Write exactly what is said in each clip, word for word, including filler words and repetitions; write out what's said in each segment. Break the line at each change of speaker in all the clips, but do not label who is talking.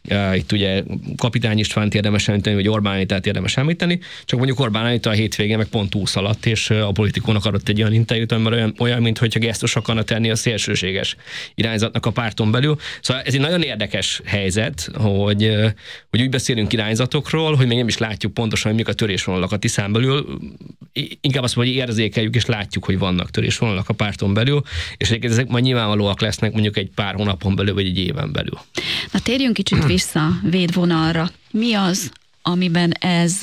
Itt ugye Kapitány Istvánt érdemes említeni, vagy Orbán Anitát érdemes említeni, csak mondjuk Orbán Anita a hétvégén meg pont túlszaladt, és a Politikónak adott egy olyan interjút, amiben olyan, olyan mint hogyha gesztus akarna tenni a szélsőséges irányzatnak a párton belül. Szóval ez egy nagyon érdekes helyzet, hogy, hogy úgy beszélünk irányzatokról, hogy még nem is látjuk pontosan, hogy mik a törésvonalak a Tiszán belül, inkább azt mondom, hogy érzékeljük és látjuk, hogy vannak törésvonalak a párton belül, és ezek majd nyilvánvalóak lesznek mondjuk egy pár hónapon belül, vagy egy éven belül.
Na térjünk kicsit vissza védvonalra. Mi az, amiben ez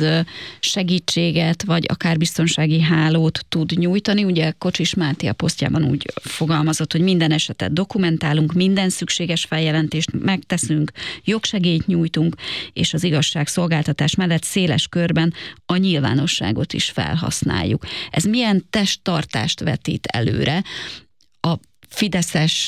segítséget, vagy akár biztonsági hálót tud nyújtani? Ugye Kocsis Máté a posztjában úgy fogalmazott, hogy minden esetet dokumentálunk, minden szükséges feljelentést megteszünk, jogsegélyt nyújtunk, és az igazságszolgáltatás mellett széles körben a nyilvánosságot is felhasználjuk. Ez milyen testtartást vetít előre a fideszes,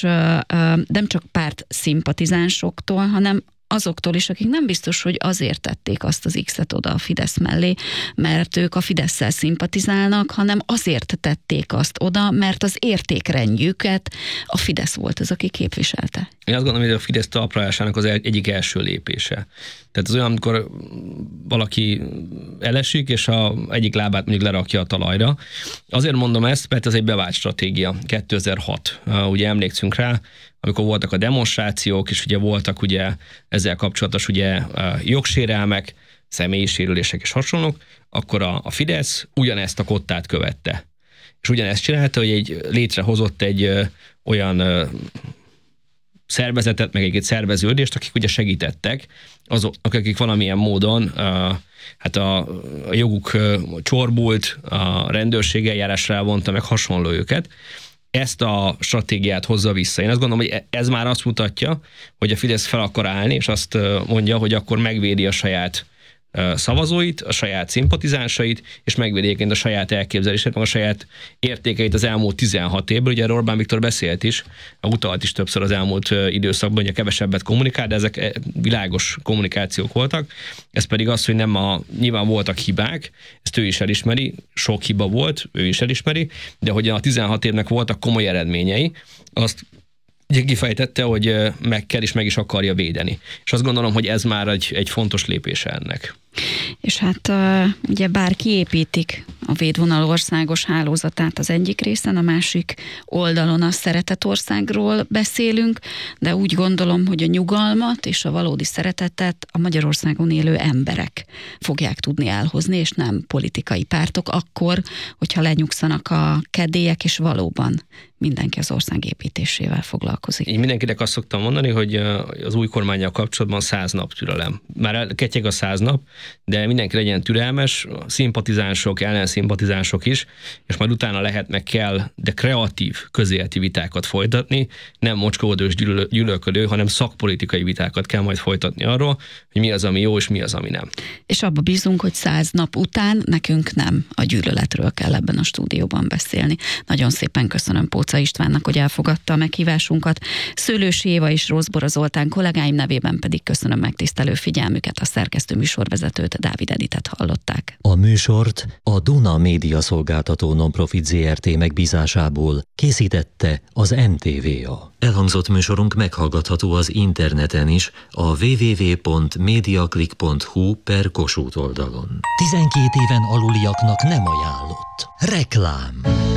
nem csak párt szimpatizánsoktól, hanem azoktól is, akik nem biztos, hogy azért tették azt az X-et oda a Fidesz mellé, mert ők a Fidesszel szimpatizálnak, hanem azért tették azt oda, mert az értékrendjüket a Fidesz volt az, aki képviselte.
Én azt gondolom, hogy a Fidesz talprajásának az egyik első lépése. Tehát az olyan, amikor valaki elesik, és a egyik lábát mondjuk lerakja a talajra. Azért mondom ezt, mert ez egy bevált stratégia. kétezer-hat. Ugye emlékszünk rá, amikor voltak a demonstrációk, és ugye voltak ugye ezzel kapcsolatos ugye jogsérelmek, személyi sérülések és hasonlók, akkor a, a Fidesz ugyanezt a kottát követte. És ugyanezt csinálta, hogy egy, létrehozott egy ö, olyan ö, szervezetet, meg egy szerveződést, akik ugye segítettek azoknak, akik valamilyen módon ö, hát a, a joguk ö, csorbult, a rendőrség eljárásra vonta, meg hasonló őket. Ezt a stratégiát hozza vissza. Én azt gondolom, hogy ez már azt mutatja, hogy a Fidesz fel akar állni, és azt mondja, hogy akkor megvédi a saját szavazóit, a saját szimpatizánsait, és megvédi egyébként a saját elképzelését, meg a saját értékeit az elmúlt tizenhat évből. Ugye Orbán Viktor beszélt is, utalt is többször az elmúlt időszakban, hogy kevesebbet kommunikál, de ezek világos kommunikációk voltak. Ez pedig az, hogy nem a, nyilván voltak hibák, ezt ő is elismeri, sok hiba volt, ő is elismeri, de hogy a tizenhat évnek voltak komoly eredményei, azt kifejtette, hogy meg kell és meg is akarja védeni. És azt gondolom, hogy ez már egy, egy fontos lépése ennek.
És hát ugye bár kiépítik a védvonal országos hálózatát az egyik részen, a másik oldalon a szeretett országról beszélünk, de úgy gondolom, hogy a nyugalmat és a valódi szeretetet a Magyarországon élő emberek fogják tudni elhozni, és nem politikai pártok, akkor, hogyha lenyugszanak a kedélyek, és valóban mindenki az ország építésével foglalkozik.
Én mindenkinek azt szoktam mondani, hogy az új kormánnyal kapcsolatban száz nap türelem. Már ketyeg a száz nap, de mindenki legyen türelmes, szimpatizánsok, ellenszimpatizánsok is, és majd utána lehet meg kell, de kreatív közéleti vitákat folytatni, nem mocskódős gyűlölködő, hanem szakpolitikai vitákat kell majd folytatni arról, hogy mi az, ami jó, és mi az, ami nem.
És abba bízunk, hogy száz nap után nekünk nem a gyűlöletről kell ebben a stúdióban beszélni. Nagyon szépen köszönöm Póca Istvánnak, hogy elfogadta a meghívásunkat. Szőlősi Éva és Rózbora Zoltán kollégáim nevében pedig köszönöm megtisztelő figyelmüket, a szerkesztő műsorvezetőt, Dávid Editet hallották.
A műsort a Duna Média Szolgáltató Nonprofit zé er té megbízásából készítette az em té vé a. Elhangzott műsorunk meghallgatható az interneten is, a double-u double-u double-u pont mediaclick pont hu per Kossuth oldalon. tizenkét éven aluliaknak nem ajánlott. Reklám.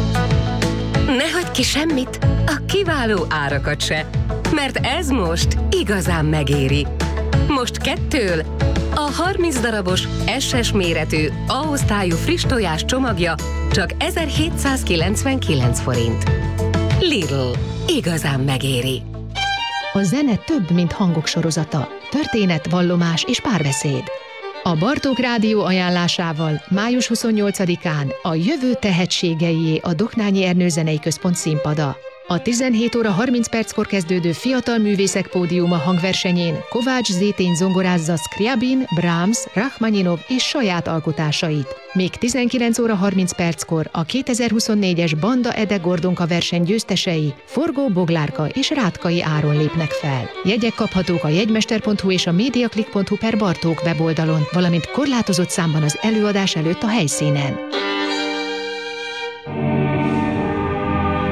Ne hagyd ki semmit, a kiváló árakat se, mert ez most igazán megéri. Most kettől a harminc darabos es es méretű A-osztályú friss tojás csomagja csak ezerhétszázkilencvenkilenc forint. Lidl. Igazán megéri.
A zene több, mint hangok sorozata. Történet, vallomás és párbeszéd. A Bartók Rádió ajánlásával május huszonnyolcadikán a jövő tehetségeié a Doknányi Ernő Zenei Központ színpada. A tizenhét óra harminc perckor kezdődő Fiatal Művészek Pódiuma hangversenyén Kovács Zétény zongorázza Scriabin, Brahms, Rachmaninov és saját alkotásait. Még tizenkilenc óra harminc perckor a kétezer-huszonnégyes Banda Ede Gordonka verseny győztesei Forgó Boglárka és Rátkai Áron lépnek fel. Jegyek kaphatók a jegymester pont hu és a mediaclick pont hu per Bartók weboldalon, valamint korlátozott számban az előadás előtt a helyszínen.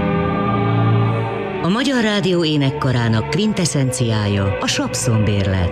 A Magyar Rádió énekkarának kvintesszenciája a Sapszon bérlet.